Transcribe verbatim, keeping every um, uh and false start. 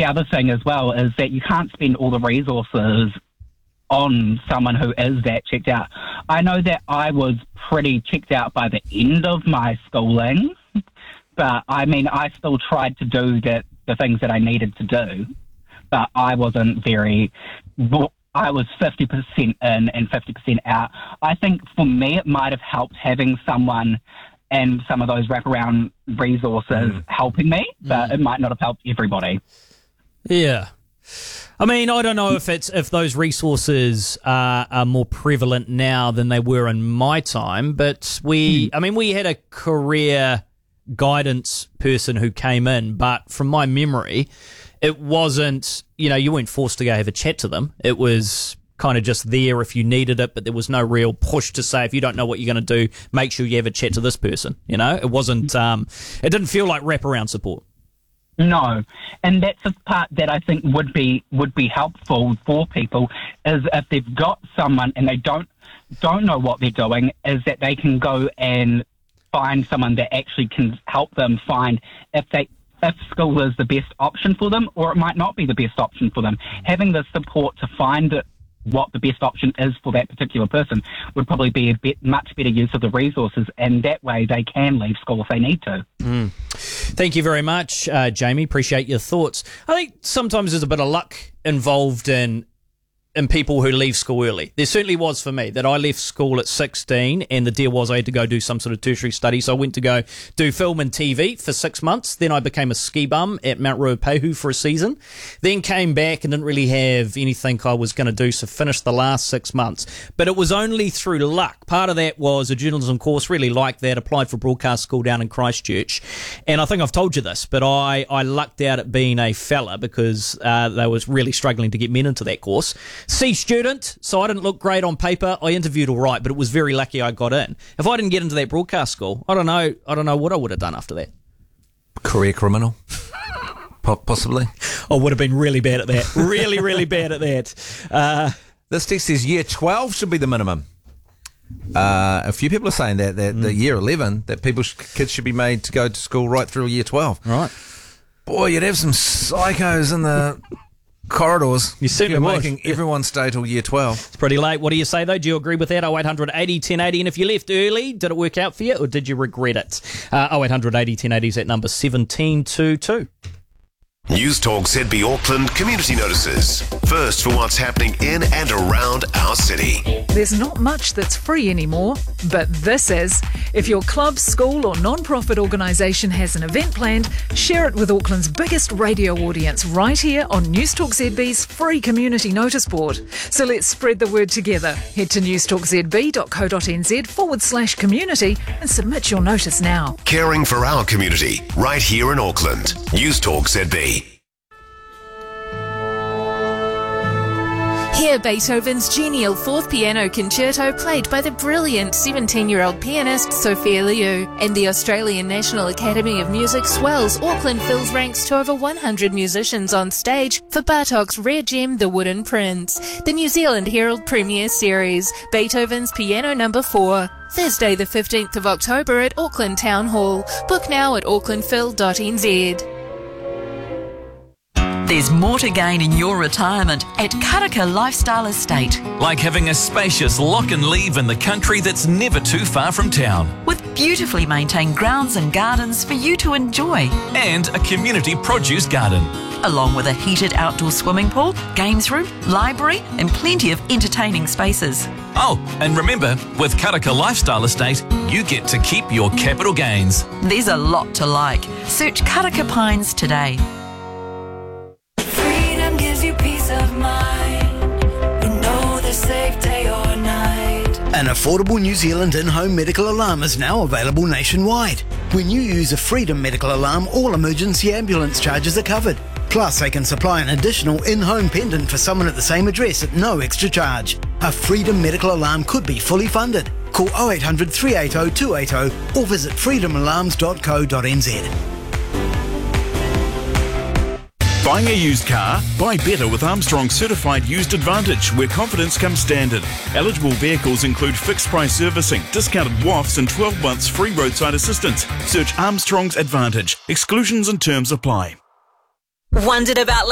the other thing as well is that you can't spend all the resources on someone who is that checked out. I know that I was pretty checked out by the end of my schooling, but I mean, I still tried to do the, the things that I needed to do, but I wasn't very, I was fifty percent in and fifty percent out. I think for me, it might have helped having someone and some of those wraparound resources mm. helping me, but mm. it might not have helped everybody. Yeah. I mean, I don't know if it's if those resources are, are more prevalent now than they were in my time, but we, mm. I mean, we had a career guidance person who came in, but from my memory, it wasn't, you know, you weren't forced to go have a chat to them. It was kind of just there if you needed it, but there was no real push to say, if you don't know what you're going to do, make sure you have a chat to this person, you know? It wasn't, um, it didn't feel like wraparound support. No, and that's the part that I think would be would be helpful for people, is if they've got someone and they don't don't know what they're doing, is that they can go and find someone that actually can help them find if they if school is the best option for them, or it might not be the best option for them. Having the support to find it, what the best option is for that particular person, would probably be a bit, much better use of the resources, and that way they can leave school if they need to. Mm. Thank you very much, uh, Jamie. Appreciate your thoughts. I think sometimes there's a bit of luck involved in in people who leave school early. There certainly was for me, that I left school at sixteen, and the deal was I had to go do some sort of tertiary study, so I went to go do film and T V for six months. Then I became a ski bum at Mount Ruapehu for a season, then came back and didn't really have anything I was going to do, so finished the last six months. But it was only through luck. Part of that was a journalism course, really liked that, applied for broadcast school down in Christchurch, and I think I've told you this, but I, I lucked out at being a fella, because uh, they was really struggling to get men into that course. C student, so I didn't look great on paper. I interviewed all right, but it was very lucky I got in. If I didn't get into that broadcast school, I don't know. I don't know what I would have done after that. Career criminal, possibly. I would have been really bad at that. Really, really bad at that. Uh, this text says year twelve should be the minimum. Uh, a few people are saying that that mm. the year eleven, that people sh- kids should be made to go to school right through year twelve. Right. Boy, you'd have some psychos in the corridors. You certainly You're would. Making everyone stay till year twelve. It's pretty late. What do you say, though? Do you agree with that? oh eight hundred eighty ten eighty. And if you left early, did it work out for you, or did you regret it? Uh, oh eight hundred eighty ten eighty is at number seventeen twenty-two. News Talk Z B Auckland community notices. First for what's happening in and around our city. There's not much that's free anymore, but this is. If your club, school or non-profit organisation has an event planned, share it with Auckland's biggest radio audience right here on News Talk Z B's free community notice board. So let's spread the word together. Head to newstalkzb.co.nz forward slash community and submit your notice now. Caring for our community right here in Auckland. News Talk Z B. Hear Beethoven's genial fourth piano concerto played by the brilliant seventeen-year-old pianist Sophia Liu. And the Australian National Academy of Music swells Auckland Phil's ranks to over one hundred musicians on stage for Bartok's rare gem The Wooden Prince, the New Zealand Herald Premiere Series, Beethoven's Piano Number four. Thursday the fifteenth of October at Auckland Town Hall. Book now at auckland phil dot n z. There's more to gain in your retirement at Karaka Lifestyle Estate. Like having a spacious lock and leave in the country that's never too far from town. With beautifully maintained grounds and gardens for you to enjoy. And a community produce garden. Along with a heated outdoor swimming pool, games room, library and plenty of entertaining spaces. Oh, and remember, with Karaka Lifestyle Estate, you get to keep your capital gains. There's a lot to like. Search Karaka Pines today. You peace of mind. We know the safe day or night. An affordable New Zealand in-home medical alarm is now available nationwide. When you use a Freedom medical alarm, all emergency ambulance charges are covered. Plus, they can supply an additional in-home pendant for someone at the same address at no extra charge. A Freedom medical alarm could be fully funded. Call oh eight hundred three eight oh two eight oh or visit freedom alarms dot co dot n z. Buying a used car? Buy better with Armstrong Certified Used Advantage, where confidence comes standard. Eligible vehicles include fixed price servicing, discounted W A Fs and twelve months free roadside assistance. Search Armstrong's Advantage. Exclusions and terms apply. Wondered about